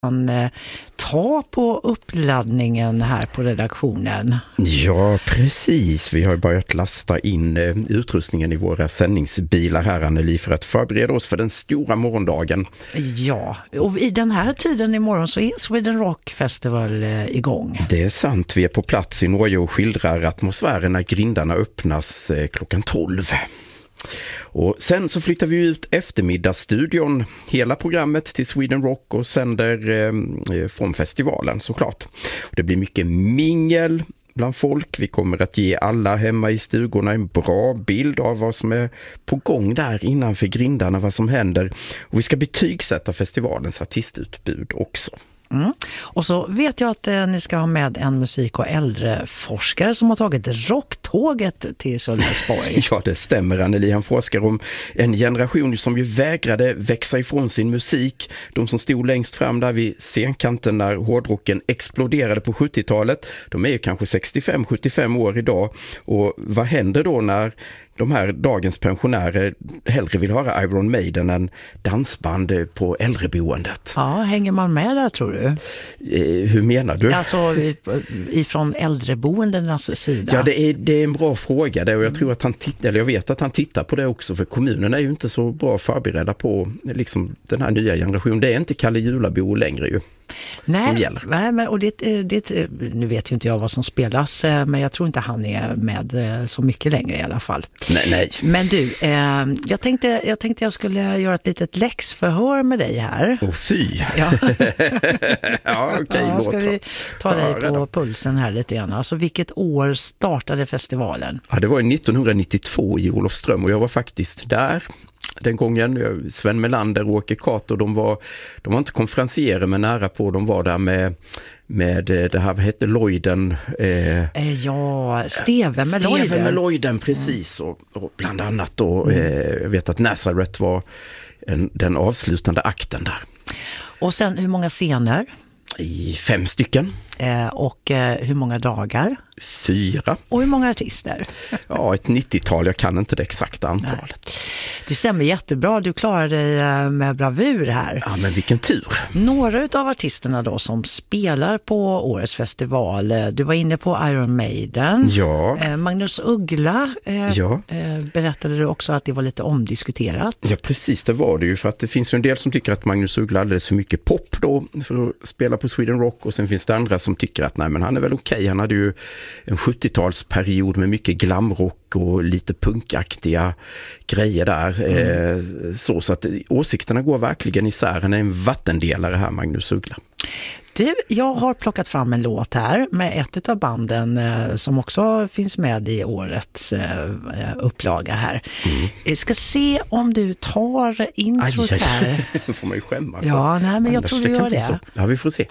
ta på uppladdningen här på redaktionen. Ja, precis. Vi har börjat lasta in utrustningen i våra sändningsbilar här, Anneli, för att förbereda oss för den stora morgondagen. Ja, och i den här tiden imorgon så är Sweden Rock Festival igång. Det är sant. Vi är på plats i Norge och skildrar atmosfären när grindarna öppnas klockan 12. Och sen så flyttar vi ut eftermiddagsstudion, hela programmet till Sweden Rock och sänder från festivalen såklart. Och det blir mycket mingel bland folk. Vi kommer att ge alla hemma i stugorna en bra bild av vad som är på gång där innanför grindarna, vad som händer. Och vi ska betygsätta festivalens artistutbud också. Mm. Och så vet jag att ni ska ha med en musik- och äldreforskare som har tagit rocktåget till Sölvesborg. Ja, det stämmer, Anneli. Han forskar om en generation som ju vägrade växa ifrån sin musik. De som stod längst fram där vid scenkanten när hårdrocken exploderade på 70-talet. De är ju kanske 65-75 år idag. Och vad händer då när de här dagens pensionärer hellre vill höra Iron Maiden än dansband på äldreboendet? Ja, hänger man med där, tror du? Hur menar du? Alltså ifrån äldreboendernas sida. Ja, det är en bra fråga där, och jag tror att jag vet att han tittar på det också, för kommunerna är ju inte så bra förberedda på liksom den här nya generationen. Det är inte Kalle Julabo längre ju. Som gäller. Nej, men, och nu vet ju inte jag vad som spelas, men jag tror inte han är med så mycket längre i alla fall. Nej. Men du, jag tänkte jag skulle göra ett litet läxförhör med dig här. Åh fy! Ja, ja okej. Ja, ska vi ta dig på pulsen här lite grann. Alltså, vilket år startade festivalen? Ja, det var 1992 i Olofström, och jag var faktiskt där den gången. Sven Melander och Åke Kato, de var inte konferencierer, men nära på. De var där med det här, vad hette Lloyden? Steven med Lloyden, precis. Och bland annat då, jag vet att Nazareth var den avslutande akten där. Och sen, hur många scener? 5 stycken. Och hur många dagar? 4. Och hur många artister? Ja, ett 90-tal. Jag kan inte det exakta antalet. Nej. Det stämmer jättebra. Du klarar dig med bravur här. Ja, men vilken tur. Några av artisterna då som spelar på årets festival. Du var inne på Iron Maiden. Ja. Magnus Uggla berättade du också att det var lite omdiskuterat. Ja, precis, det var det ju. För att det finns ju en del som tycker att Magnus Uggla är alldeles för mycket pop då för att spela på Sweden Rock. Och sen finns det andra som tycker att nej, men han är väl okej. Han hade ju en 70-talsperiod med mycket glamrock och lite punkaktiga grejer där. Så att åsikterna går verkligen isär. Han är en vattendelare här, Magnus Uggla. Du, jag har plockat fram en låt här med ett av banden som också finns med i årets upplaga här. Jag ska se om du tar introt här. Får man ju skämmas. Ja, nej, men jag tror du gör det. Ja, vi får se.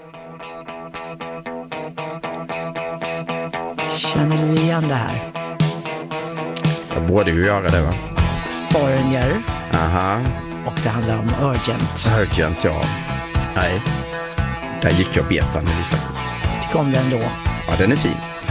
Känner du igen det här? Jag borde ju göra det, va? Foreigner. Aha. Och det handlar om Urgent. Urgent, ja. Nej, där gick jag betan faktiskt. Tycker om den då? Ja, den är fin.